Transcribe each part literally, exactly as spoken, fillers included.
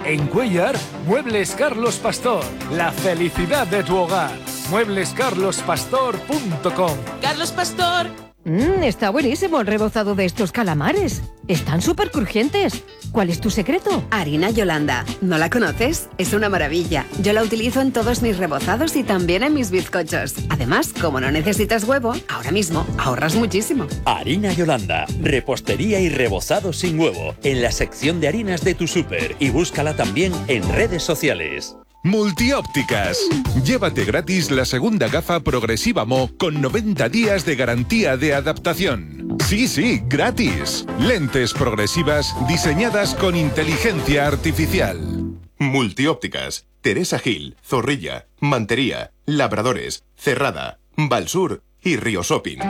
En Cuéllar, Muebles Carlos Pastor. La felicidad de tu hogar. muebles carlos pastor punto com. Carlos Pastor. Mmm, está buenísimo el rebozado de estos calamares. Están súper crujientes. ¿Cuál es tu secreto? Harina Yolanda. ¿No la conoces? Es una maravilla. Yo la utilizo en todos mis rebozados y también en mis bizcochos. Además, como no necesitas huevo, ahora mismo ahorras muchísimo. Harina Yolanda. Repostería y rebozado sin huevo. En la sección de harinas de tu súper. Y búscala también en redes sociales. Multiópticas. Llévate gratis la segunda gafa progresiva Mo con noventa días de garantía de adaptación. Sí, sí, gratis. Lentes progresivas diseñadas con inteligencia artificial. Multiópticas. Teresa Gil, Zorrilla, Mantería, Labradores, Cerrada, Valsur y Río Shopping.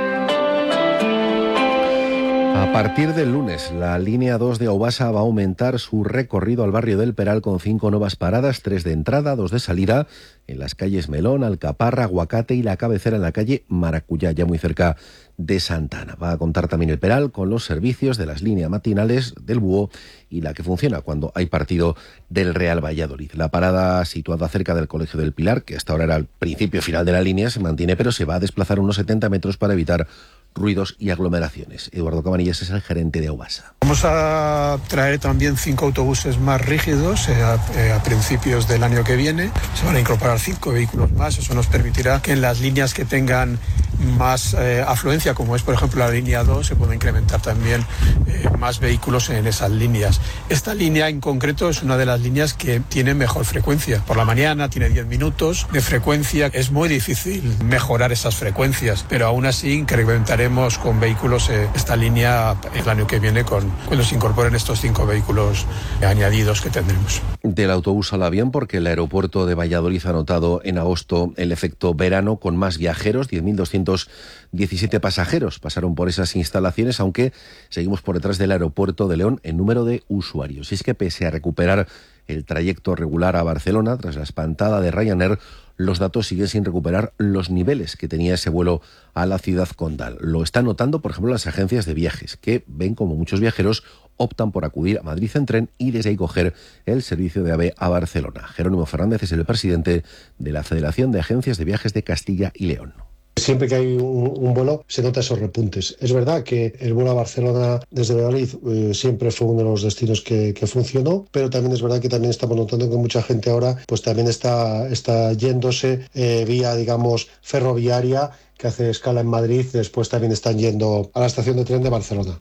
A partir del lunes, la línea dos de Aubasa va a aumentar su recorrido al barrio del Peral con cinco nuevas paradas, tres de entrada, dos de salida, en las calles Melón, Alcaparra, Aguacate y la cabecera en la calle Maracuyá, ya muy cerca de Santana. Va a contar también el Peral con los servicios de las líneas matinales del Búho y la que funciona cuando hay partido del Real Valladolid. La parada situada cerca del Colegio del Pilar, que hasta ahora era el principio final de la línea, se mantiene, pero se va a desplazar unos setenta metros para evitar ruidos y aglomeraciones. Eduardo Cabanillas es el gerente de Aubasa. Vamos a traer también cinco autobuses más rígidos eh, a, eh, a principios del año que viene. Se van a incorporar cinco vehículos más. Eso nos permitirá que en las líneas que tengan más eh, afluencia, como es por ejemplo la línea dos, se pueda incrementar también eh, más vehículos en esas líneas. Esta línea en concreto es una de las líneas que tiene mejor frecuencia. Por la mañana tiene diez minutos de frecuencia. Es muy difícil mejorar esas frecuencias, pero aún así incrementaremos con vehículos eh, esta línea el año que viene con, cuando se incorporen estos cinco vehículos añadidos que tendremos. Del autobús al avión, porque el aeropuerto de Valladolid ha notado en agosto el efecto verano con más viajeros, diez mil doscientos diecisiete pasajeros pasaron por esas instalaciones, aunque seguimos por detrás del aeropuerto de León en número de usuarios. Y es que pese a recuperar el trayecto regular a Barcelona tras la espantada de Ryanair, los datos siguen sin recuperar los niveles que tenía ese vuelo a la ciudad condal. Lo están notando, por ejemplo, las agencias de viajes, que ven como muchos viajeros optan por acudir a Madrid en tren y desde ahí coger el servicio de AVE a Barcelona. Jerónimo Fernández es el presidente de la Federación de Agencias de Viajes de Castilla y León. Siempre que hay un, un vuelo se nota esos repuntes. Es verdad que el vuelo a Barcelona desde Valladolid eh, siempre fue uno de los destinos que, que funcionó, pero también es verdad que también estamos notando que mucha gente ahora pues también está, está yéndose eh, vía, digamos, ferroviaria, que hace escala en Madrid, después también están yendo a la estación de tren de Barcelona.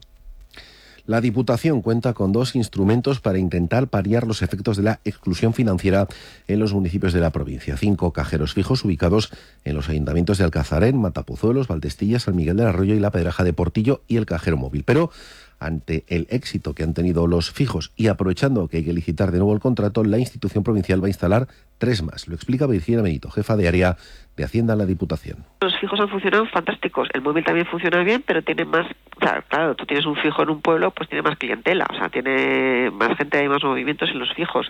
La Diputación cuenta con dos instrumentos para intentar paliar los efectos de la exclusión financiera en los municipios de la provincia. Cinco cajeros fijos ubicados en los ayuntamientos de Alcazarén, Matapozuelos, Valdestilla, San Miguel del Arroyo y La Pedraja de Portillo y el cajero móvil. Pero ante el éxito que han tenido los fijos y aprovechando que hay que licitar de nuevo el contrato, la institución provincial va a instalar tres más. Lo explica Virginia Benito, jefa de área de Hacienda en la Diputación. Los fijos han funcionado fantásticos. El móvil también funciona bien, pero tiene más... O sea, claro, tú tienes un fijo en un pueblo, pues tiene más clientela. O sea, tiene más gente, hay más movimientos en los fijos.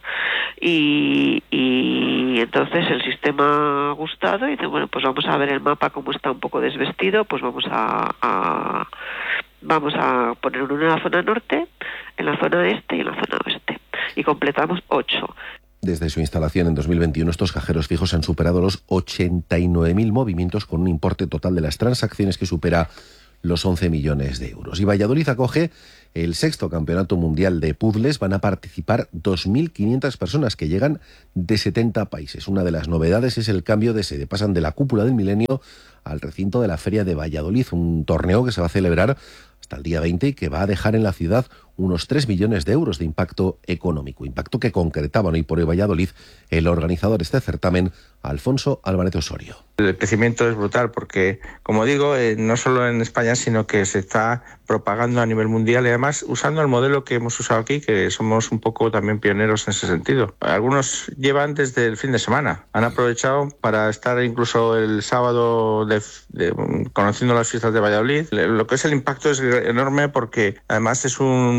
Y, y entonces el sistema ha gustado y dice, bueno, pues vamos a ver el mapa cómo está un poco desvestido, pues vamos a... a Vamos a poner uno en la zona norte, en la zona este y en la zona oeste. Y completamos ocho. Desde su instalación en dos mil veintiuno, estos cajeros fijos han superado los ochenta y nueve mil movimientos con un importe total de las transacciones que supera los once millones de euros. Y Valladolid acoge el sexto campeonato mundial de puzzles. Van a participar dos mil quinientas personas que llegan de setenta países. Una de las novedades es el cambio de sede. Pasan de la cúpula del Milenio al recinto de la Feria de Valladolid, un torneo que se va a celebrar hasta el día veinte y que va a dejar en la ciudad unos tres millones de euros de impacto económico, impacto que concretaban hoy por hoy Valladolid el organizador de este certamen, Alfonso Álvarez Osorio. El crecimiento es brutal porque, como digo, eh, no solo en España, sino que se está propagando a nivel mundial y además usando el modelo que hemos usado aquí, que somos un poco también pioneros en ese sentido. Algunos llevan desde el fin de semana, han aprovechado para estar incluso el sábado de, de, conociendo las fiestas de Valladolid. Lo que es el impacto es enorme porque además es un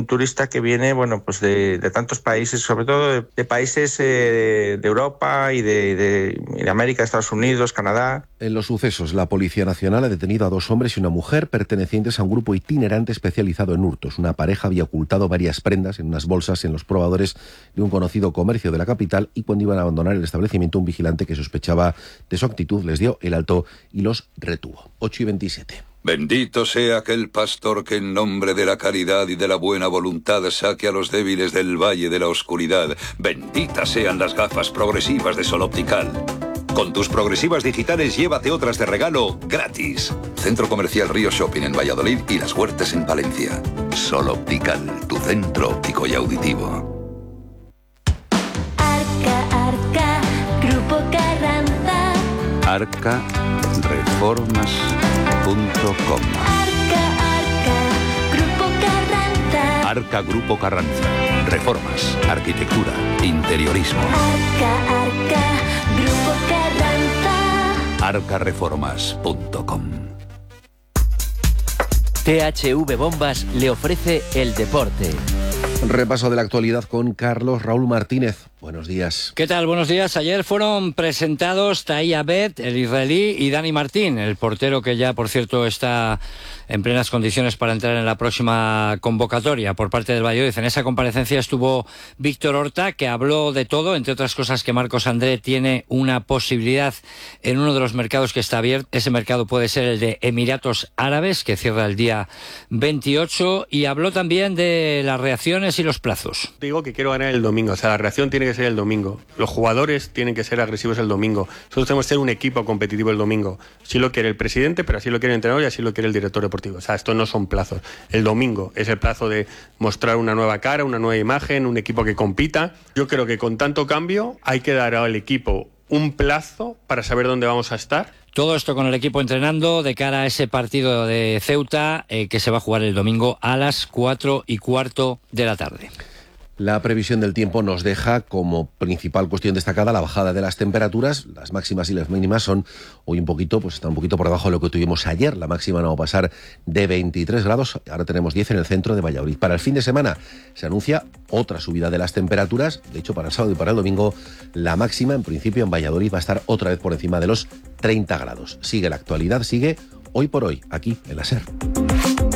turista que viene, bueno, pues de, de tantos países, sobre todo de, de países eh, de Europa y de, de, de América, Estados Unidos, Canadá. En los sucesos, la Policía Nacional ha detenido a dos hombres y una mujer pertenecientes a un grupo itinerante especializado en hurtos. Una pareja había ocultado varias prendas en unas bolsas en los probadores de un conocido comercio de la capital y cuando iban a abandonar el establecimiento, un vigilante que sospechaba de su actitud les dio el alto y los retuvo. ocho y veintisiete. Bendito sea aquel pastor que en nombre de la caridad y de la buena voluntad saque a los débiles del valle de la oscuridad. Benditas sean las gafas progresivas de Sol Optical. Con tus progresivas digitales llévate otras de regalo gratis. Centro Comercial Río Shopping en Valladolid y Las Huertas en Palencia. Sol Optical, tu centro óptico y auditivo. Arca, Arca, Grupo Carranza. arca reformas punto com. Arca, Arca, Grupo Carranza. Arca Grupo Carranza. Reformas, arquitectura, interiorismo. Arca, Arca, Grupo Carranza. arca reformas punto com. T H V Bombas le ofrece el deporte. Repaso de la actualidad con Carlos Raúl Martínez. Buenos días. ¿Qué tal? Buenos días. Ayer fueron presentados Tahi Abed, el israelí, y Dani Martín, el portero que ya, por cierto, está en plenas condiciones para entrar en la próxima convocatoria por parte del Valladolid. En esa comparecencia estuvo Víctor Horta, que habló de todo, entre otras cosas que Marcos André tiene una posibilidad en uno de los mercados que está abierto. Ese mercado puede ser el de Emiratos Árabes, que cierra el día veintiocho, y habló también de las reacciones y los plazos. Digo que quiero ganar el domingo, o sea, la reacción tiene que ser el domingo. Los jugadores tienen que ser agresivos el domingo. Nosotros tenemos que ser un equipo competitivo el domingo. Así lo quiere el presidente, pero así lo quiere el entrenador y así lo quiere el director deportivo. O sea, estos no son plazos. El domingo es el plazo de mostrar una nueva cara, una nueva imagen, un equipo que compita. Yo creo que con tanto cambio hay que dar al equipo un plazo para saber dónde vamos a estar. Todo esto con el equipo entrenando de cara a ese partido de Ceuta eh, que se va a jugar el domingo a las cuatro y cuarto de la tarde. La previsión del tiempo nos deja como principal cuestión destacada la bajada de las temperaturas. Las máximas y las mínimas son hoy un poquito, pues está un poquito por debajo de lo que tuvimos ayer. La máxima no va a pasar de veintitrés grados. Ahora tenemos diez en el centro de Valladolid. Para el fin de semana se anuncia otra subida de las temperaturas. De hecho, para el sábado y para el domingo, la máxima en principio en Valladolid va a estar otra vez por encima de los treinta grados. Sigue la actualidad, sigue hoy por hoy, aquí en la SER.